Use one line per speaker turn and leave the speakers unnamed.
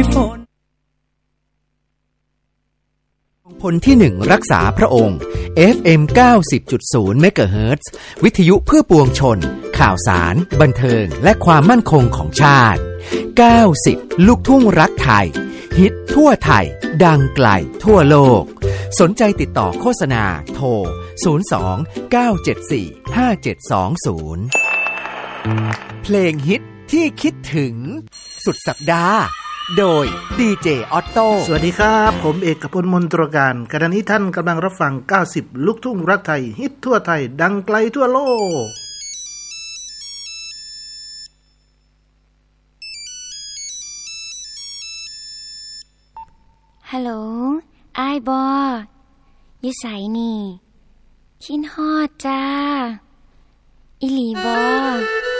ฝน
พลที่1รักษาพระองค์ FM 90.0 เมกะเฮิรตซ์วิทยุเพื่อปวงชนข่าวสารบันเทิงและความมั่นคงของชาติ90ลูกทุ่งรักไทยฮิตทั่วไทยดังไกลทั่วโลกสนใจติดต่อโฆษณาโทร02 974 5720เพลงฮิตที่คิดถึงสุดสัปดาห์โดยดีเจออตโต้
สวัสดีครับผมเอกพลมนตรการขณะนี้ท่านกำลังรับฟัง90ลูกทุ่งรักไทยฮิตทั่วไทยดังไกลทั่วโลก
ฮัลโหลอ้ายบออยู่ไสนี่คิดฮอดจ้าอิหลีบอ